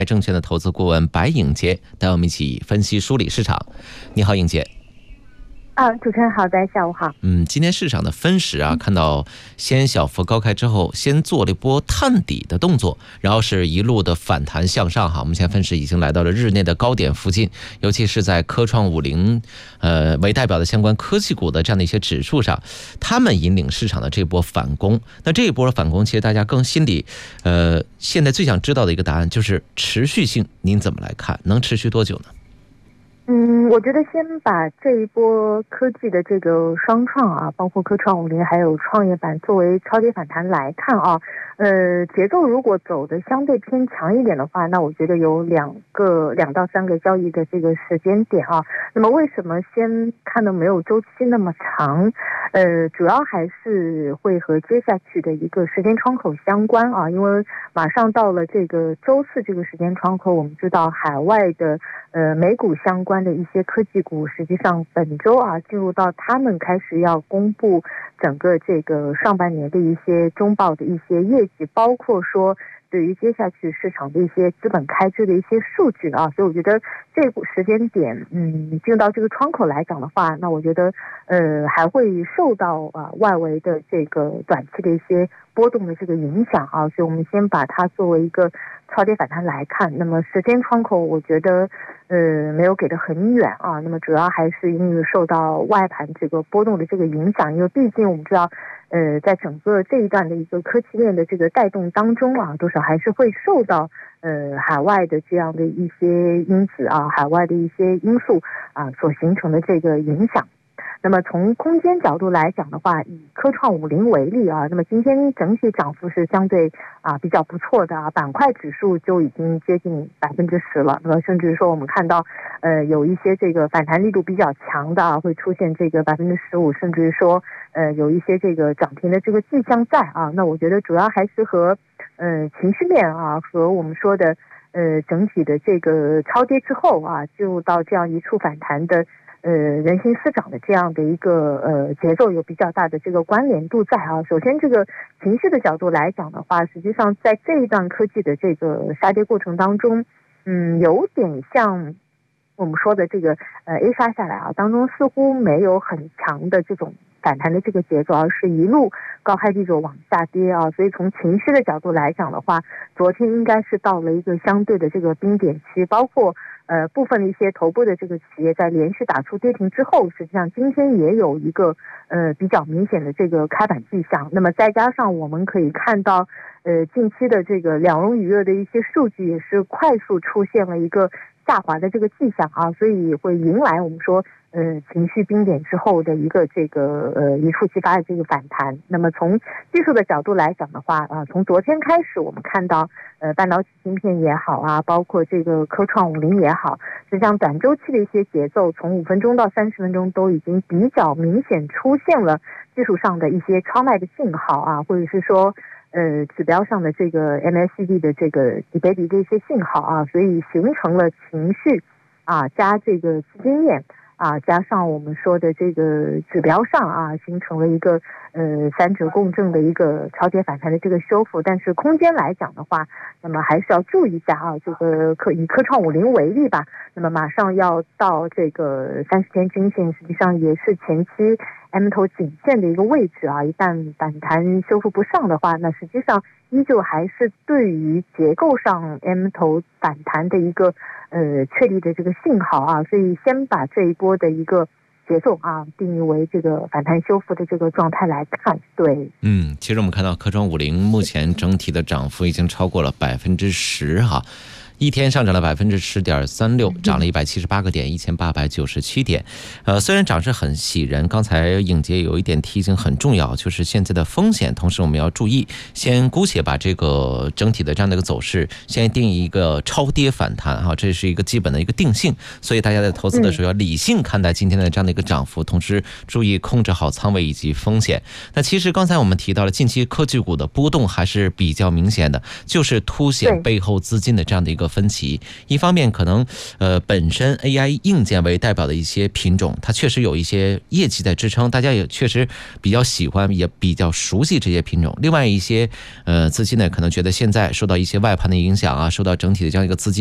证券的投资顾问白颖杰带我们一起分析梳理市场。你好，颖杰。 主持人好，大家下午好。 今天市场的分时啊，看到先小幅高开之后，先做了一波探底的动作，然后是一路的反弹向上哈。我们现在分时已经来到了日内的高点附近，尤其是在科创50为代表的相关科技股的这样的一些指数上，他们引领市场的这波反攻。那这一波的反攻，其实大家更心里现在最想知道的一个答案就是持续性，您怎么来看？能持续多久呢？ 我觉得先把这一波科技的这个双创啊，包括科创50还有创业板作为超跌反弹来看啊，节奏如果走的相对偏强一点的话，那我觉得有2到3个交易的这个时间点啊。那么为什么先看的没有周期那么长？主要还是会和接下去的一个时间窗口相关啊，因为马上到了这个周四这个时间窗口，我们知道海外的美股相关的一些科技股，实际上本周啊进入到他们开始要公布整个这个上半年的一些中报的一些业绩，包括说对于接下去市场的一些资本开支的一些数据啊，所以我觉得这个时间点，进入到这个窗口来讲的话，那我觉得还会受到外围的这个短期的一些波动的这个影响啊，所以我们先把它作为一个超跌反弹来看。那么时间窗口，我觉得没有给得很远啊，那么主要还是因为受到外盘这个波动的这个影响，因为毕竟我们知道。在整个这一段的一个科技链的这个带动当中啊，多少还是会受到海外的这样的一些因子啊，海外的一些因素啊所形成的这个影响。那么从空间角度来讲的话，以科创50为例啊，那么今天整体涨幅是相对比较不错的啊，板块指数就已经接近10%了。那么甚至说我们看到有一些这个反弹力度比较强的会出现这个15%，甚至说有一些这个涨停的这个迹象在啊。那我觉得主要还是和情绪面啊，和我们说的整体的这个超跌之后啊，进入到这样一触反弹的人心思涨的这样的一个节奏有比较大的这个关联度在啊。首先这个情绪的角度来讲的话，实际上在这一段科技的这个杀跌过程当中，有点像我们说的这个A 杀下来啊，当中似乎没有很强的这种反弹的这个节奏，而是一路高开低走往下跌啊。所以从情绪的角度来讲的话，昨天应该是到了一个相对的这个冰点期，包括部分的一些头部的这个企业在连续打出跌停之后，实际上今天也有一个比较明显的这个开板迹象。那么再加上我们可以看到近期的这个两融余额的一些数据也是快速出现了一个下滑的这个迹象啊，所以会迎来我们说情绪冰点之后的一个这个一触即发的这个反弹。那么从技术的角度来讲的话从昨天开始我们看到半导体芯片也好啊，包括这个科创50也好，实际上短周期的一些节奏从5分钟到30分钟都已经比较明显出现了技术上的一些超卖的信号啊，或者是说指标上的这个 MACD 的这个底背离的一些信号啊，所以形成了情绪加这个资金面加上我们说的这个指标上形成了一个三者共振的一个超跌反弹的这个修复。但是空间来讲的话，那么还是要注意一下这个以科创50为例吧，那么马上要到这个30天均线，实际上也是前期 M 头颈线的一个位置一旦反弹修复不上的话，那实际上依旧还是对于结构上 M 头反弹的一个确立的这个信号所以先把这一波的一个节奏定义为这个反弹修复的这个状态来看。对， 其实我们看到科创50目前整体的涨幅已经超过了10%哈。一天上涨了10.36%，涨了178个点，1897点。虽然涨势很喜人，刚才颖杰有一点提醒很重要，就是现在的风险，同时我们要注意，先姑且把这个整体的这样的一个走势，先定义一个超跌反弹哈，这是一个基本的一个定性，所以大家在投资的时候要理性看待今天的这样的一个涨幅，同时注意控制好仓位以及风险。那其实刚才我们提到了近期科技股的波动还是比较明显的，就是凸显背后资金的这样的一个分歧。一方面可能本身 AI 硬件为代表的一些品种，它确实有一些业绩在支撑，大家也确实比较喜欢，也比较熟悉这些品种。另外一些资金呢，可能觉得现在受到一些外盘的影响啊，受到整体的这样一个资金